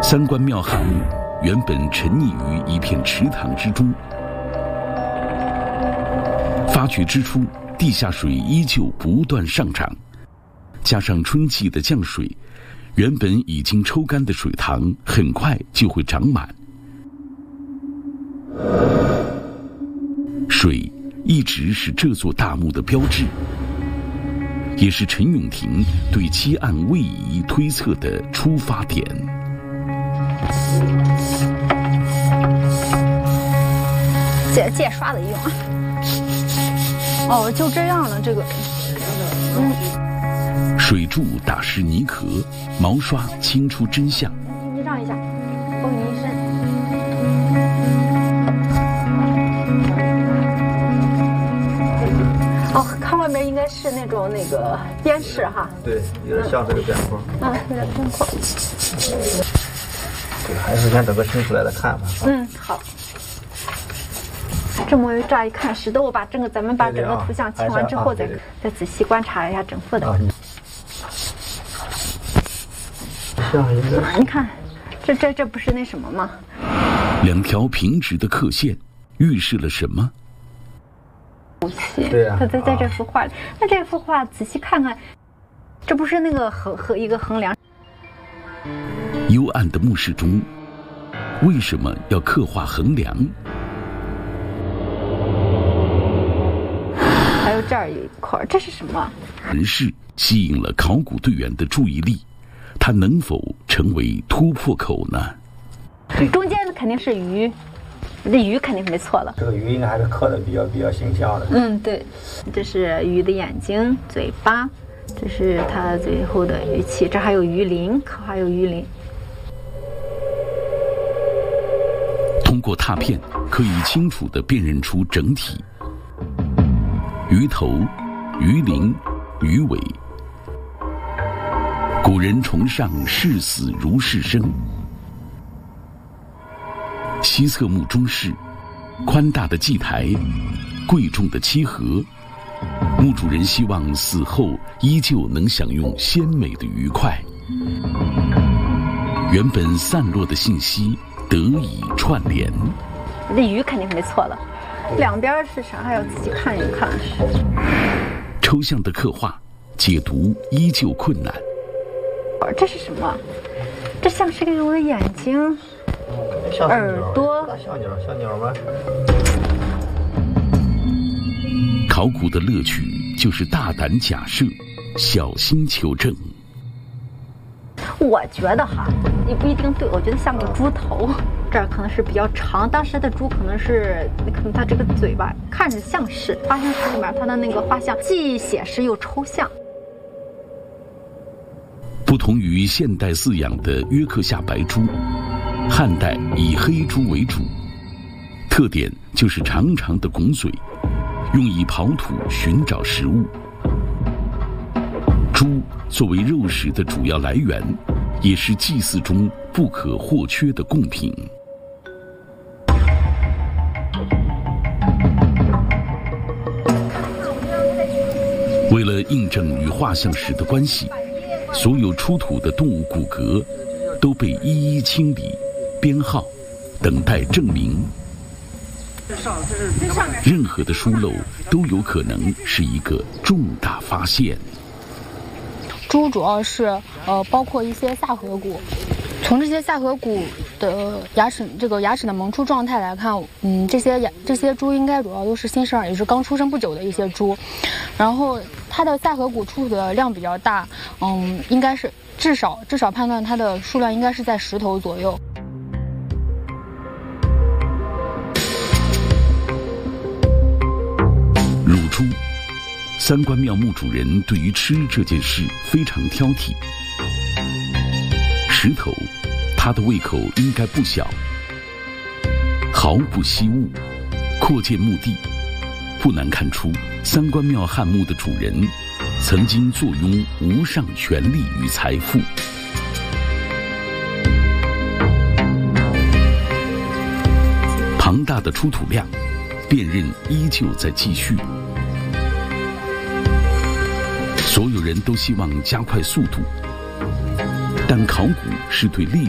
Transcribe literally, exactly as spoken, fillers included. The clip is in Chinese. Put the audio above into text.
三官庙汉墓原本沉溺于一片池塘之中，发掘之初，地下水依旧不断上涨，加上春季的降水，原本已经抽干的水塘很快就会长满。水一直是这座大墓的标志，也是陈永廷对基案位移推测的出发点。 借借刷子用。哦，就这样了，这个。嗯。 水柱打湿泥壳，毛刷清出真相。 你让一下，帮你一伸。哦，看外面应该是那种那个边饰哈。 对，有点像这个边框。 嗯，有点边框。 对，还是先等个清出来再看吧。 嗯，好。这么乍一看，使得我把整个咱们把整个图像清完之后再，再再仔细观察一下整幅的。 啊、像一个， 你看，这这这不是那什么吗？ 两条平直的刻线，预示了什么？ 武器。 对啊。 它在在这幅画里，那这幅画仔细看看，这不是那个横和一个横梁。 幽暗的墓室中，为什么要刻画横梁？ 还有这儿有一块，这是什么？ 人事吸引了考古队员的注意力，它能否成为突破口呢？ 中间肯定是鱼，这鱼肯定没错了。 这个鱼应该还是刻的比较比较形象的。 嗯，对，这是鱼的眼睛、嘴巴，这是它最后的鱼鳍，这还有鱼鳞，还有鱼鳞。 通过拓片，可以清楚地辨认出整体。鱼头、鱼鳞、鱼尾。古人崇尚视死如视生。西侧墓中室，宽大的祭台，贵重的漆盒，墓主人希望死后依旧能享用鲜美的愉快。原本散落的信息得以串联。 这鱼肯定没错了。两边是啥？还要仔细看一看。 抽象的刻画，解读依旧困难。 这是什么？这像是个有眼睛、耳朵。 小鸟，小鸟吗？ 考古的乐趣就是大胆假设，小心求证。 我觉得哈，也不一定对，我觉得像个猪头，这儿可能是比较长。当时的猪可能是，可能它这个嘴巴看着像是画像石里面它的那个画像，既写实又抽象。 不同于现代饲养的约克夏白猪，汉代以黑猪为主，特点就是长长的拱嘴，用以刨土寻找食物。猪作为肉食的主要来源，也是祭祀中不可或缺的贡品。为了印证与画像石的关系，所有出土的动物骨骼都被一一清理、编号，等待证明。任何的疏漏都有可能是一个重大发现。 猪主要是呃包括一些下颌骨，从这些下颌骨的牙齿这个牙齿的萌出状态来看，嗯，这些牙这些猪应该主要都是新生儿，也是刚出生不久的一些猪，然后它的下颌骨出土的量比较大，嗯，应该是至少至少判断它的数量应该是在十头左右。 乳猪。三官庙墓主人对于吃这件事非常挑剔。石头，他的胃口应该不小，毫不惜物，扩建墓地，不难看出三官庙汉墓的主人曾经坐拥无上权力与财富。庞大的出土量，辨认依旧在继续。所有人都希望加快速度，但考古是对历